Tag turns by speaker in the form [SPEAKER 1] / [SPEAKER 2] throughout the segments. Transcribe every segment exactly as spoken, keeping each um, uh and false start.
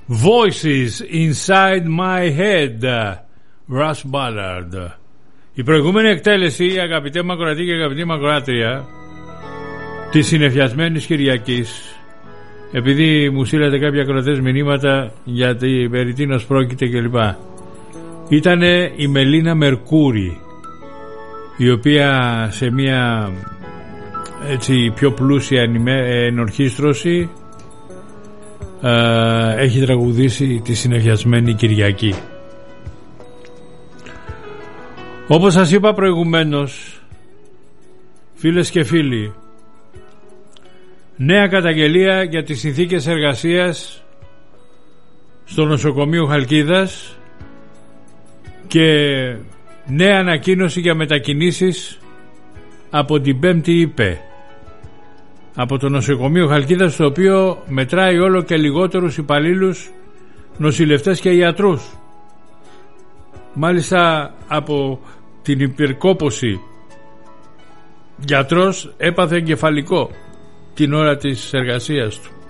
[SPEAKER 1] Voices Inside My Head, Russ Ballard. Η προηγούμενη εκτέλεση, αγαπητέ Μακροατή και αγαπητή Μακροάτρια, της συνεφιασμένης Κυριακής, επειδή μου στείλατε κάποια ακροατές μηνύματα γιατί περί τίνος πρόκειται κλπ, ήτανε η Μελίνα Μερκούρη, η οποία σε μια έτσι πιο πλούσια ενορχήστρωση ε, έχει τραγουδήσει τη συνεφιασμένη Κυριακή. Όπως σας είπα προηγουμένως, φίλες και φίλοι, νέα καταγγελία για τις συνθήκες εργασίας στο νοσοκομείο Χαλκίδας και νέα ανακοίνωση για μετακινήσεις από την Πέμπτη ΥΠΕ, από το νοσοκομείο Χαλκίδας, το οποίο μετράει όλο και λιγότερους υπαλλήλους, νοσηλευτές και ιατρούς. Μάλιστα από την υπερκόπωση γιατρός έπαθε εγκεφαλικό την ώρα της εργασίας του.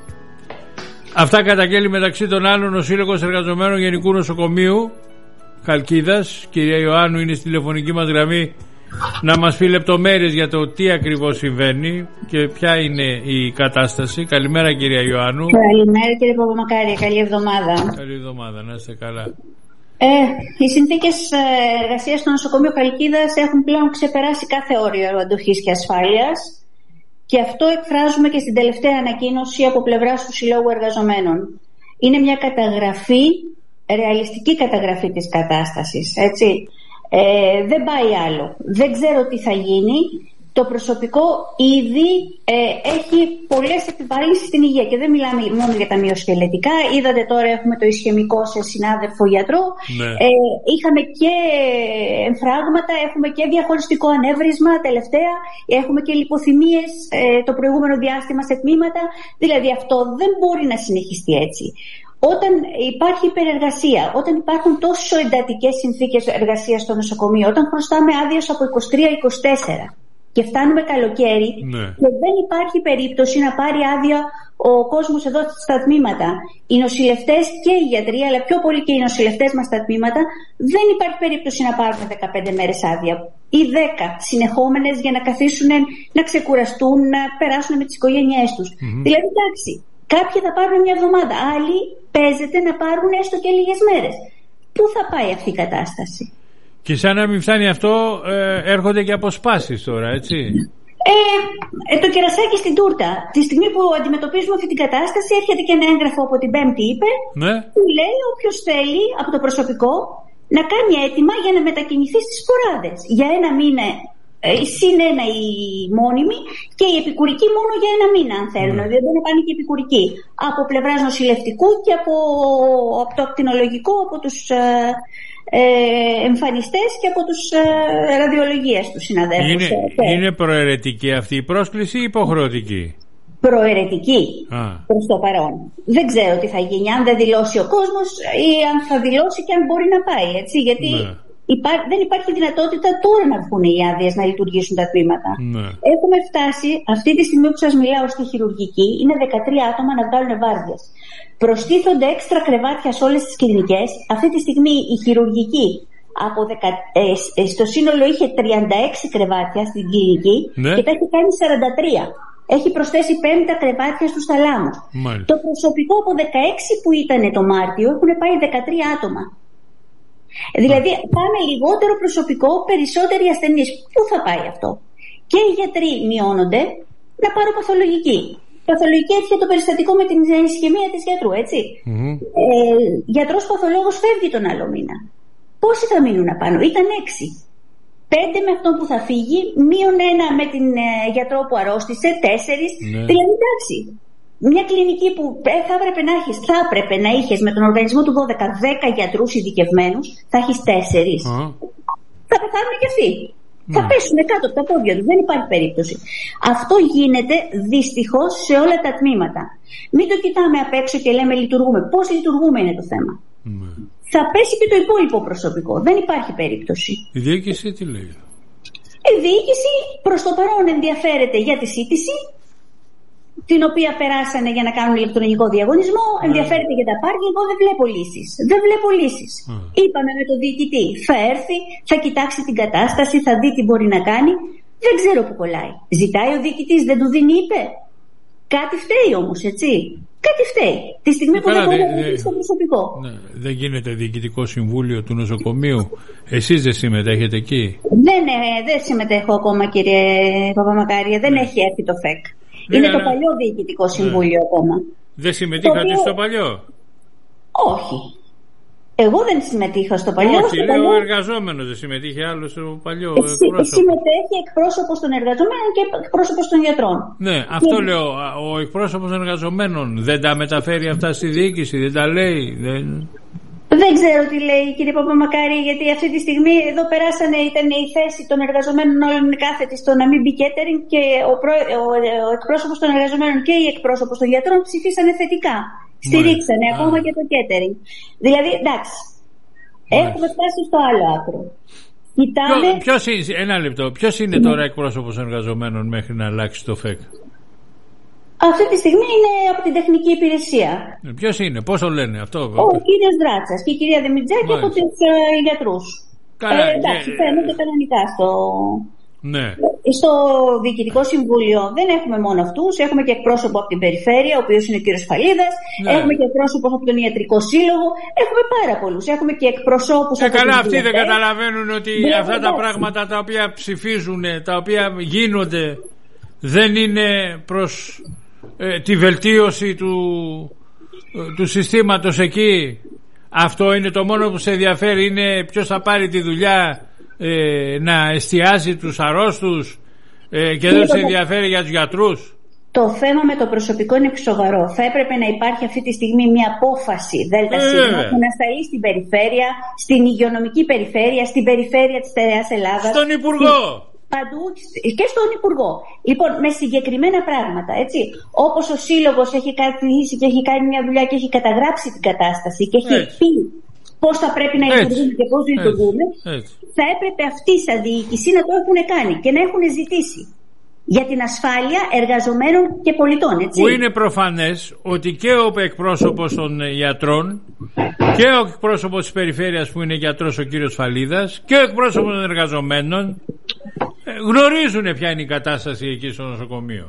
[SPEAKER 1] Αυτά καταγγέλει μεταξύ των άλλων ο Σύλλογος Εργαζομένων Γενικού Νοσοκομείου Χαλκίδας. Κυρία Ιωάννου είναι στη τηλεφωνική μας γραμμή να μας πει λεπτομέρειες για το τι ακριβώς συμβαίνει και ποια είναι η κατάσταση. Καλημέρα κυρία Ιωάννου.
[SPEAKER 2] Καλημέρα κύριε Παπαμακάρη, καλή εβδομάδα.
[SPEAKER 1] Καλή εβδομάδα, να είστε καλά.
[SPEAKER 2] Ε, οι συνθήκες εργασίας στο νοσοκομείο Χαλκίδας έχουν πλέον ξεπεράσει κάθε όριο αντοχής και ασφάλειας, και αυτό εκφράζουμε και στην τελευταία ανακοίνωση από πλευράς του Συλλόγου Εργαζομένων. Είναι μια καταγραφή, ρεαλιστική καταγραφή της κατάστασης, έτσι. Ε, δεν πάει άλλο. Δεν ξέρω τι θα γίνει. Το προσωπικό ήδη ε, έχει πολλές επιβαρύνσεις στην υγεία, και δεν μιλάμε μόνο για τα μυοσκελετικά. Είδατε τώρα έχουμε το ισχυμικό σε συνάδελφο γιατρό.
[SPEAKER 1] Ναι.
[SPEAKER 2] Ε, είχαμε και εμφράγματα, έχουμε και διαχωριστικό ανέβρισμα τελευταία, έχουμε και λιποθυμίες ε, το προηγούμενο διάστημα σε τμήματα. Δηλαδή αυτό δεν μπορεί να συνεχιστεί έτσι. Όταν υπάρχει υπερεργασία, όταν υπάρχουν τόσο εντατικές συνθήκες εργασίας στο νοσοκομείο, όταν χρωστάμε άδειες από είκοσι τρία είκοσι τέσσερα και φτάνουμε καλοκαίρι,
[SPEAKER 1] ναι,
[SPEAKER 2] και δεν υπάρχει περίπτωση να πάρει άδεια ο κόσμος εδώ στα τμήματα, οι νοσηλευτές και οι γιατροί, αλλά πιο πολύ και οι νοσηλευτές μας στα τμήματα, δεν υπάρχει περίπτωση να πάρουν δεκαπέντε μέρες άδεια ή δέκα συνεχόμενες για να καθίσουν, να ξεκουραστούν, να περάσουν με τις οικογένειές τους. Mm-hmm. Δηλαδή, εντάξει, κάποιοι θα πάρουν μια εβδομάδα, άλλοι παίζεται να πάρουν έστω και λίγες μέρες. Πού θα πάει αυτή η κατάσταση?
[SPEAKER 1] Και σαν να μην φτάνει αυτό, ε, έρχονται και αποσπάσεις τώρα, έτσι.
[SPEAKER 2] Ε, ε, το κερασάκι στην τούρτα. Τη στιγμή που αντιμετωπίζουμε αυτή την κατάσταση, έρχεται και ένα έγγραφο από την Πέμπτη ΥΠΕ,
[SPEAKER 1] ναι,
[SPEAKER 2] που λέει όποιος θέλει από το προσωπικό να κάνει αίτημα για να μετακινηθεί στις φοράδες. Για ένα μήνα, ε, συν ένα η μόνιμη, και η επικουρική μόνο για ένα μήνα, αν θέλουν. Mm. Δηλαδή δεν πάνε και επικουρική. Από πλευράς νοσηλευτικού και από, από το ακτινολογικό, από τους ε, ε, εμφανιστές και από τους ε, ραδιολογίες του συναδέλφους.
[SPEAKER 1] Είναι,
[SPEAKER 2] ε,
[SPEAKER 1] είναι προαιρετική αυτή η πρόσκληση ή υποχρεωτική?
[SPEAKER 2] Προαιρετική
[SPEAKER 1] ah.
[SPEAKER 2] προς το παρόν. Δεν ξέρω τι θα γίνει, αν δεν δηλώσει ο κόσμος ή αν θα δηλώσει και αν μπορεί να πάει, έτσι, γιατί ναι. υπά... δεν υπάρχει δυνατότητα τώρα να βγουν οι άδειες να λειτουργήσουν τα τμήματα.
[SPEAKER 1] Ναι.
[SPEAKER 2] Έχουμε φτάσει αυτή τη στιγμή που σας μιλάω στη χειρουργική, είναι δεκατρία άτομα να βγάλουν βάρδιες. Προστίθονται έξτρα κρεβάτια σε όλες τις κλινικές. Αυτή τη στιγμή η χειρουργική από δεκα... ε, στο σύνολο είχε τριάντα έξι κρεβάτια στην κλινική, ναι, και τα έχει κάνει σαράντα τρία. Έχει προσθέσει πέντε κρεβάτια στους θαλάμους.
[SPEAKER 1] Μάλιστα.
[SPEAKER 2] Το προσωπικό από δεκαέξι που ήταν το Μάρτιο έχουν πάει δεκατρία άτομα. Δηλαδή πάμε λιγότερο προσωπικό, περισσότεροι ασθενείς. Πού θα πάει αυτό? Και οι γιατροί μειώνονται. Να πάρω παθολογική. Παθολογική έτυχε το περιστατικό με την ισχυμία της γιατρού, έτσι. Mm-hmm. Ε, γιατρός παθολόγος φεύγει τον άλλο μήνα. Πόσοι θα μείνουν απάνω? Ήταν έξι. Πέντε με αυτόν που θα φύγει, μείον ένα με την ε, γιατρό που αρρώστησε, τέσσερις. Ναι. Δηλαδή, εντάξει, μια κλινική που θα έπρεπε να έχεις, θα έπρεπε να είχες με τον οργανισμό του δώδεκα, δέκα γιατρούς ειδικευμένους, θα έχεις τέσσερις. Uh-huh. Θα πεθάνουν και αυτοί. Uh-huh. Θα πέσουν κάτω από τα πόδια τους. Δεν υπάρχει περίπτωση. Αυτό γίνεται δυστυχώς σε όλα τα τμήματα. Μην το κοιτάμε απ' έξω και λέμε λειτουργούμε. Πώς λειτουργούμε είναι το θέμα. Uh-huh. Θα πέσει και το υπόλοιπο προσωπικό. Δεν υπάρχει περίπτωση.
[SPEAKER 1] Η διοίκηση τι λέει?
[SPEAKER 2] Η διοίκηση προς το παρόν ενδιαφέρεται για τη σύντηση. την οποία περάσανε για να κάνουν ηλεκτρονικό διαγωνισμό, mm. ενδιαφέρεται για τα πάρκινγκ. Εγώ δεν βλέπω λύσεις. Δεν βλέπω λύσεις. Mm. Είπαμε με τον διοικητή, θα έρθει, θα κοιτάξει την κατάσταση, θα δει τι μπορεί να κάνει. Δεν ξέρω που κολλάει. Ζητάει ο διοικητής, δεν του δίνει, είπε. Κάτι φταίει όμως, έτσι. Κάτι φταίει. Τη στιγμή που δεν μπορεί να βοηθήσει το προσωπικό.
[SPEAKER 1] Ναι, δεν γίνεται διοικητικό συμβούλιο του νοσοκομείου. Εσείς δεν συμμετέχετε εκεί?
[SPEAKER 2] Δεν, ναι, δεν συμμετέχω ακόμα, κύριε Παπαμακάρια. Δεν ναι. έχει έρθει το ΦΕΚ. Ναι, είναι ναι, το παλιό διοικητικό συμβούλιο ναι. ακόμα.
[SPEAKER 1] Δεν συμμετείχατε οποίο... στο παλιό?
[SPEAKER 2] Όχι. Εγώ δεν συμμετείχα στο παλιό.
[SPEAKER 1] Όχι,
[SPEAKER 2] στο
[SPEAKER 1] λέω
[SPEAKER 2] παλιό...
[SPEAKER 1] ο εργαζόμενος δεν συμμετείχε άλλο στο παλιό
[SPEAKER 2] ε, εκπρόσωπο. Συμμετέχει εκπρόσωπος των εργαζομένων και εκπρόσωπος των γιατρών.
[SPEAKER 1] Ναι, αυτό και... λέω. Ο εκπρόσωπος των εργαζομένων δεν τα μεταφέρει αυτά στη διοίκηση, δεν τα λέει. Δεν,
[SPEAKER 2] δεν ξέρω τι λέει, κύριε Παπαμακάρη, γιατί αυτή τη στιγμή εδώ περάσανε, ήταν η θέση των εργαζομένων όλων κάθετη στο να μην μπει catering και ο, προ... ο... ο εκπρόσωπος των εργαζομένων και η εκπρόσωπος των γιατρών ψηφίσανε θετικά. Στηρίξανε Μάλιστα. ακόμα και το catering. Δηλαδή, εντάξει, Μάλιστα. έχουμε φτάσει στο άλλο άκρο. Κοιτάμε...
[SPEAKER 1] Ποιο, ποιος είναι, ένα λεπτό, ποιος είναι ναι. τώρα εκπρόσωπος των εργαζομένων μέχρι να αλλάξει το ΦΕΚ?
[SPEAKER 2] Αυτή τη στιγμή είναι από την τεχνική υπηρεσία.
[SPEAKER 1] Ποιος είναι, πώς το λένε αυτό?
[SPEAKER 2] Ο κύριος Δράτσας και η κυρία Δημητζάκη από τους ε, γιατρούς.
[SPEAKER 1] Καλά,
[SPEAKER 2] ε, εντάξει,
[SPEAKER 1] και...
[SPEAKER 2] φαίνονται κανονικά στο...
[SPEAKER 1] Ναι.
[SPEAKER 2] Στο Διοικητικό Συμβούλιο δεν έχουμε μόνο αυτούς, έχουμε και εκπρόσωπο από την Περιφέρεια, ο οποίος είναι ο κύριος Φαλίδας, ναι. έχουμε και εκπρόσωπο από τον Ιατρικό Σύλλογο, έχουμε πάρα πολλούς, έχουμε και εκπροσώπους
[SPEAKER 1] ε,
[SPEAKER 2] από
[SPEAKER 1] καλά,
[SPEAKER 2] την
[SPEAKER 1] αυτοί δεν καταλαβαίνουν ότι
[SPEAKER 2] δεν
[SPEAKER 1] αυτά τα πράγματα τα οποία ψηφίζουν, τα οποία γίνονται, δεν είναι προς ε, τη βελτίωση του, ε, του συστήματος εκεί. Αυτό είναι το μόνο που σε ενδιαφέρει, είναι ποιος θα πάρει τη δουλειά, Ε, να εστιάζει τους αρρώστους ε, και δεν τους ενδιαφέρει για τους γιατρούς.
[SPEAKER 2] Το θέμα με το προσωπικό είναι σοβαρό. Θα έπρεπε να υπάρχει αυτή τη στιγμή μια απόφαση ΔΣ που να σταλεί στην περιφέρεια, στην υγειονομική περιφέρεια, στην περιφέρεια της Στερεάς Ελλάδας.
[SPEAKER 1] Στον Υπουργό.
[SPEAKER 2] Παντού και στον Υπουργό. Λοιπόν, με συγκεκριμένα πράγματα, έτσι. Όπως ο Σύλλογος έχει καθίσει και έχει κάνει μια δουλειά και έχει καταγράψει την κατάσταση και έχει έτσι. πει πώς θα πρέπει να λειτουργούμε και πώς λειτουργούμε, θα έπρεπε αυτοί σαν διοίκηση να το έχουν κάνει και να έχουν ζητήσει για την ασφάλεια εργαζομένων και πολιτών, έτσι.
[SPEAKER 1] Που είναι προφανές ότι και ο εκπρόσωπος των γιατρών και ο εκπρόσωπος της περιφέρειας που είναι γιατρός ο κύριος Φαλίδας και ο εκπρόσωπος των εργαζομένων γνωρίζουν ποια είναι η κατάσταση εκεί στο νοσοκομείο.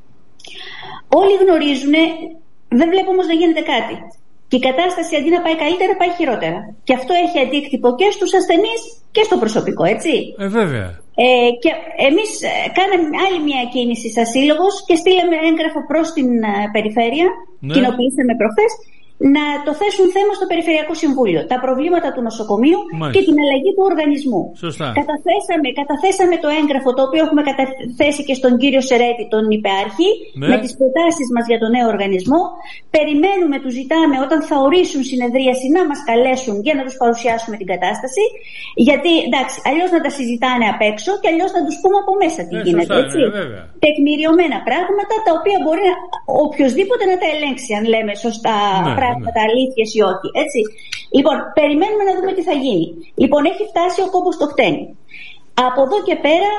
[SPEAKER 2] Όλοι γνωρίζουν, δεν βλέπω όμως να γίνεται κάτι. Και η κατάσταση αντί να πάει καλύτερα πάει χειρότερα. Και αυτό έχει αντίκτυπο και στους ασθενείς και στο προσωπικό, έτσι.
[SPEAKER 1] Ε, βέβαια.
[SPEAKER 2] Ε, και εμείς κάναμε άλλη μια κίνηση σαν σύλλογος και στείλαμε έγγραφο προς την uh, περιφέρεια, ναι. κοινοποιήσαμε προχθές, να το θέσουν θέμα στο Περιφερειακό Συμβούλιο. Τα προβλήματα του νοσοκομείου Μάλιστα. και την αλλαγή του οργανισμού.
[SPEAKER 1] Σωστά.
[SPEAKER 2] Καταθέσαμε, καταθέσαμε το έγγραφο το οποίο έχουμε καταθέσει και στον κύριο Σερέτη, τον υπεάρχη, ναι. με τις προτάσεις μας για τον νέο οργανισμό. Περιμένουμε, τους ζητάμε όταν θα ορίσουν συνεδρίαση να μας καλέσουν για να τους παρουσιάσουμε την κατάσταση. Γιατί εντάξει, αλλιώς να τα συζητάνε απ' έξω και αλλιώς να τους πούμε από μέσα τι
[SPEAKER 1] ναι,
[SPEAKER 2] γίνεται.
[SPEAKER 1] Σωστά,
[SPEAKER 2] έτσι.
[SPEAKER 1] Ναι,
[SPEAKER 2] τεκμηριωμένα πράγματα τα οποία μπορεί να, οποιοσδήποτε να τα ελέγξει, αν λέμε σωστά ναι, πράγματα, ναι. αλήθειες ή όχι. Έτσι. Λοιπόν, περιμένουμε να δούμε τι θα γίνει. Λοιπόν, έχει φτάσει ο κόμπος στο χτένι. Από εδώ και πέρα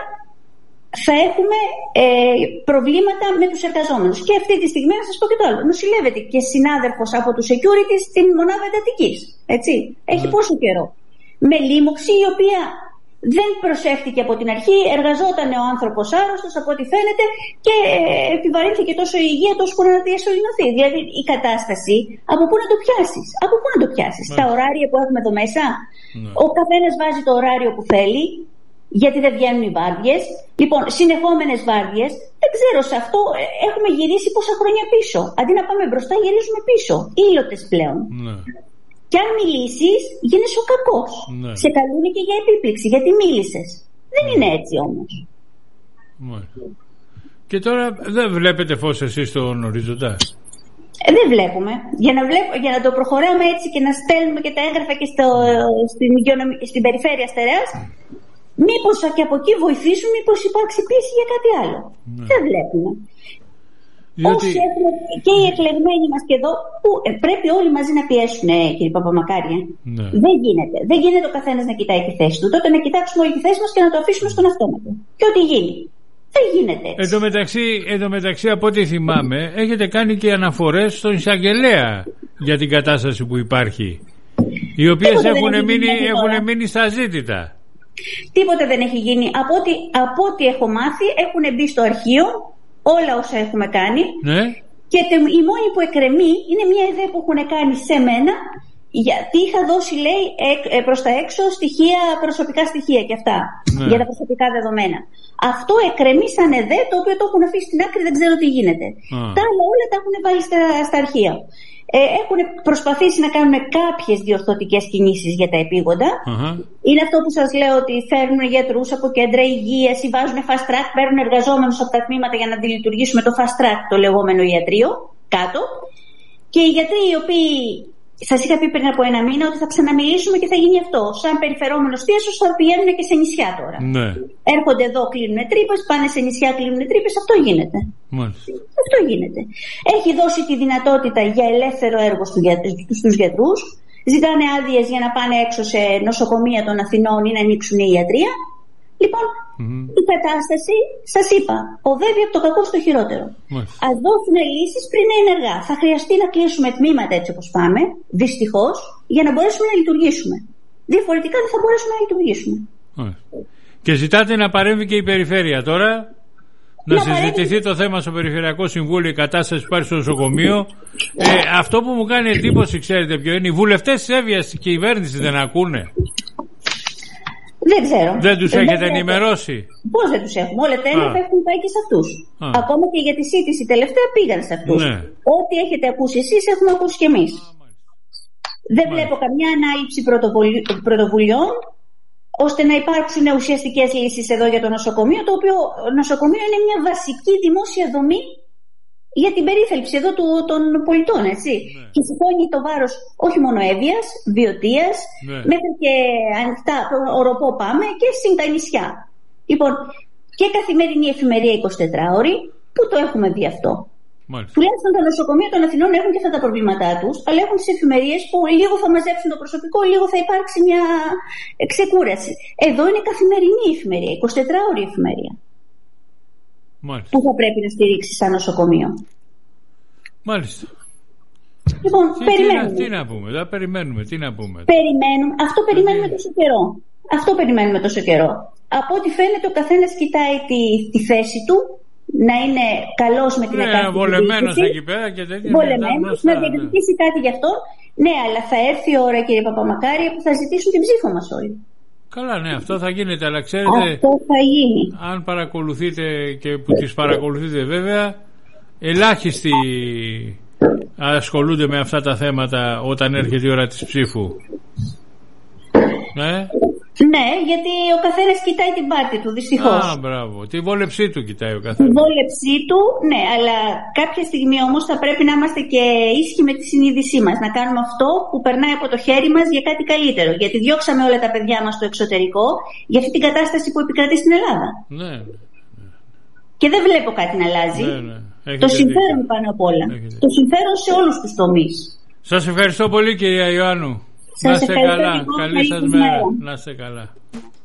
[SPEAKER 2] θα έχουμε ε, προβλήματα με τους εργαζόμενους. Και αυτή τη στιγμή, να σας πω και το άλλο, νοσηλεύεται και συνάδελφος από τους security στην μονάδα εντατικής. Έτσι. Έχει ναι. πόσο καιρό. Με λίμωξη η οποία δεν προσέχτηκε από την αρχή, εργαζόταν ο άνθρωπος άρρωστος από ό,τι φαίνεται και επιβαρύνθηκε τόσο η υγεία τόσο που να διασωληνωθεί. Δηλαδή η κατάσταση από πού να το πιάσεις, από πού να το πιάσεις, ναι. τα ωράρια που έχουμε εδώ μέσα. Ναι. Ο καθένας βάζει το ωράριο που θέλει, γιατί δεν βγαίνουν οι βάρδιες. Λοιπόν, συνεχόμενες βάρδιες, δεν ξέρω, σε αυτό έχουμε γυρίσει πόσα χρόνια πίσω. Αντί να πάμε μπροστά, γυρίζουμε πίσω. Ήλωτες πλέον. Ναι. Και αν μιλήσεις, γίνεσαι ο κακός. Ναι. Σε καλούν και για επίπληξη, γιατί μίλησες. Δεν ναι. είναι έτσι όμως.
[SPEAKER 1] Ναι. Και τώρα δεν βλέπετε φως εσείς στον ορίζοντα.
[SPEAKER 2] Ε, δεν βλέπουμε. Για να, βλέπω, για να το προχωράμε έτσι και να στέλνουμε και τα έγγραφα και στο, στην, στην περιφέρεια Στερεάς, μήπως και από εκεί βοηθήσουν, μήπως υπάρξει πίεση για κάτι άλλο. Ναι. Δεν βλέπουμε. Διότι... Όσοι έχουμε και οι εκλεγμένοι μας και εδώ, που πρέπει όλοι μαζί να πιέσουν, ε, κύριε Παπαμακάρια. Ναι. Δεν γίνεται. Δεν γίνεται ο καθένας να κοιτάει τη θέση του. Τότε να κοιτάξουμε όλη τη θέση μας και να το αφήσουμε στον αυτόματο. Και ό,τι γίνει. Δεν γίνεται έτσι.
[SPEAKER 1] Εν τω μεταξύ, εν τω μεταξύ, από ό,τι θυμάμαι, έχετε κάνει και αναφορές στον εισαγγελέα για την κατάσταση που υπάρχει, οι οποίες έχουν μείνει, έχουν μείνει στα ζήτητα.
[SPEAKER 2] Τίποτε δεν έχει γίνει. Από ό,τι, από ό,τι έχω μάθει, έχουν μπει στο αρχείο όλα όσα έχουμε κάνει.
[SPEAKER 1] Ναι.
[SPEAKER 2] Και η μόνη που εκκρεμεί είναι μια ιδέα που έχουν κάνει σε μένα, γιατί είχα δώσει, λέει, προς τα έξω στοιχεία, προσωπικά στοιχεία και αυτά, ναι, για τα προσωπικά δεδομένα. Αυτό εκκρεμεί σαν ιδέα, το οποίο το έχουν αφήσει στην άκρη, δεν ξέρω τι γίνεται. Α. Τα άλλα όλα τα έχουν βάλει στα, στα αρχεία. Ε, έχουν προσπαθήσει να κάνουν κάποιες διορθωτικές κινήσεις για τα επίγοντα. Uh-huh. Είναι αυτό που σας λέω, ότι φέρνουν γιατρούς από κέντρα υγείας ή βάζουν fast track, παίρνουν εργαζόμενους από τα τμήματα για να αντιλειτουργήσουμε το fast track, το λεγόμενο ιατρείο, κάτω. Και οι γιατροί οι οποίοι, σας είχα πει πριν από ένα μήνα ότι θα ξαναμιλήσουμε και θα γίνει αυτό. Σαν περιφερόμενος θίασος θα πηγαίνουν και σε νησιά τώρα. Ναι. Έρχονται εδώ, κλείνουν τρύπες, πάνε σε νησιά, κλείνουν τρύπες. Αυτό γίνεται. Μάλιστα. Αυτό γίνεται. Έχει δώσει τη δυνατότητα για ελεύθερο έργο στους γιατρούς. Ζητάνε άδειες για να πάνε έξω σε νοσοκομεία των Αθηνών ή να ανοίξουν η ιατρία. Λοιπόν, mm-hmm. η κατάσταση, σας είπα, οδεύει από το κακό στο χειρότερο. Mm-hmm. Ας δώσουμε λύσεις πριν να είναι αργά. Θα χρειαστεί να κλείσουμε τμήματα έτσι όπως πάμε, δυστυχώς, για να μπορέσουμε να λειτουργήσουμε. Διαφορετικά δεν θα μπορέσουμε να λειτουργήσουμε. Mm-hmm.
[SPEAKER 1] Και ζητάτε να παρέμβει και η περιφέρεια τώρα, να, να συζητηθεί παρέμβει το θέμα στο Περιφερειακό Συμβούλιο, η κατάσταση που υπάρχει στο νοσοκομείο. ε, αυτό που μου κάνει εντύπωση, ξέρετε ποιο είναι, οι βουλευτές της Εύβοιας και η κυβέρνηση δεν ακούνε.
[SPEAKER 2] Δεν ξέρω.
[SPEAKER 1] Δεν τους δεν έχετε ενημερώσει?
[SPEAKER 2] Πώς δεν τους έχουμε? Όλα τα έγγραφα έχουν πάει και σε αυτούς. Α. Ακόμα και για τη σύντηση τελευταία πήγαν σε αυτούς. Ναι. Ό,τι έχετε ακούσει εσείς έχουμε ακούσει κι εμείς. Α, δεν μάλιστα. Βλέπω καμιά ανάληψη πρωτοβουλειών ώστε να υπάρξουν ουσιαστικές λύσεις εδώ για το νοσοκομείο, το οποίο νοσοκομείο είναι μια βασική δημόσια δομή για την περίθαλψη εδώ του, των πολιτών, έτσι. Ναι. Και σηκώνει το βάρος όχι μόνο Εύβοιας, Βιωτίας, ναι, μέχρι και ανοιχτά οροπό πάμε και στην τα νησιά. Λοιπόν, και καθημερινή εφημερία εικοσιτετράωρη, που το έχουμε δει αυτό. Μάλιστα. Τουλάχιστον τα νοσοκομεία των Αθηνών έχουν και αυτά τα προβλήματά τους, αλλά έχουν τις εφημερίες που λίγο θα μαζέψουν το προσωπικό, λίγο θα υπάρξει μια ξεκούραση. Εδώ είναι καθημερινή εφημερία, εικοσιτετράωρη εφημερία. Μάλιστα. Που θα πρέπει να στηρίξει σαν νοσοκομείο.
[SPEAKER 1] Μάλιστα.
[SPEAKER 2] Λοιπόν,
[SPEAKER 1] τι,
[SPEAKER 2] περιμένουμε.
[SPEAKER 1] Τι, τι να πούμε, θα περιμένουμε, τι να πούμε.
[SPEAKER 2] Περιμένουμε, αυτό περιμένουμε τι... τόσο καιρό. Αυτό περιμένουμε τόσο καιρό. Από ό,τι φαίνεται ο καθένας κοιτάει τη, τη θέση του, να είναι καλός με την
[SPEAKER 1] ναι,
[SPEAKER 2] εκάστοτε
[SPEAKER 1] βολεμένος εκεί πέρα και τέτοια.
[SPEAKER 2] Βολεμένος, να διεκδικήσει ναι. κάτι γι' αυτό. Ναι, αλλά θα έρθει η ώρα, κύριε Παπαμακάρια, που θα ζητήσουν την ψήφο μας όλοι.
[SPEAKER 1] Καλά, ναι, αυτό θα γίνεται, αλλά ξέρετε,
[SPEAKER 2] αυτό θα γίνει.
[SPEAKER 1] Αν παρακολουθείτε και που τις παρακολουθείτε βέβαια, ελάχιστοι ασχολούνται με αυτά τα θέματα όταν έρχεται η ώρα της ψήφου. Ναι.
[SPEAKER 2] Ναι, γιατί ο καθένας κοιτάει την πάρτη του, δυστυχώς.
[SPEAKER 1] Α, μπράβο. Τη βόλεψή του κοιτάει ο καθένας.
[SPEAKER 2] Τη βόλεψή του, ναι, αλλά κάποια στιγμή όμως θα πρέπει να είμαστε και ήσυχοι με τη συνείδησή μας. Να κάνουμε αυτό που περνάει από το χέρι μας για κάτι καλύτερο. Γιατί διώξαμε όλα τα παιδιά μας στο εξωτερικό για αυτή την κατάσταση που επικρατεί στην Ελλάδα. Ναι. Και δεν βλέπω κάτι να αλλάζει. Ναι, ναι. Το συμφέρον πάνω απ' όλα. Έχετε. Το συμφέρον σε όλους τους τομείς.
[SPEAKER 1] Σας ευχαριστώ πολύ, κυρία Ιωάννου.
[SPEAKER 2] Σας
[SPEAKER 1] να είστε καλά. Καλή σας μέρα. Να είστε καλά.